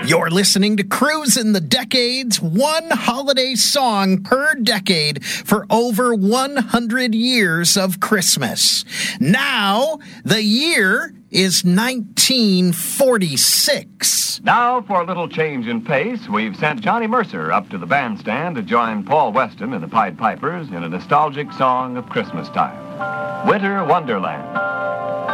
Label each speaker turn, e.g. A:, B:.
A: You're listening to Cruisin' the Decades, one holiday song per decade for over 100 years of Christmas. Now, the year is 1946.
B: Now, for a little change in pace, we've sent Johnny Mercer up to the bandstand to join Paul Weston and the Pied Pipers in a nostalgic song of Christmas time, Winter Wonderland.